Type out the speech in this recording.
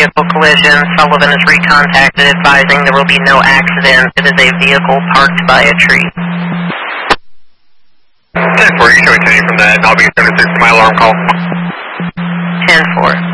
vehicle collision. Sullivan is recontacted advising there will be no accident. It is a vehicle parked by a tree. 10-4, you show continue from that. I'll be 76 to my alarm call. 10-4.